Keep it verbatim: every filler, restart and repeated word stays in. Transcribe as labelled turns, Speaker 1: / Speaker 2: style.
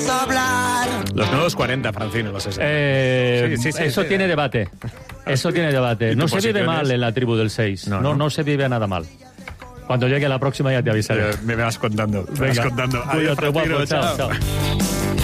Speaker 1: Los nuevos cuarenta, Francino, los sesenta.
Speaker 2: Eh,
Speaker 1: Sí, sí, sí,
Speaker 2: eso
Speaker 1: sí.
Speaker 2: tiene debate. Eso tiene debate.
Speaker 1: ¿Y
Speaker 2: No
Speaker 1: tu
Speaker 2: se vive
Speaker 1: posición
Speaker 2: mal
Speaker 1: es?
Speaker 2: en la tribu del seis.
Speaker 1: No,
Speaker 2: No, no,
Speaker 1: no.
Speaker 2: se vive nada mal. Cuando llegue la próxima ya te avisaré.
Speaker 1: Me vas contando. Me vas
Speaker 2: Venga,
Speaker 1: contando. Adiós,
Speaker 2: cuídate, guapo.
Speaker 1: Francino,
Speaker 2: Chao,
Speaker 1: chao.
Speaker 2: chao.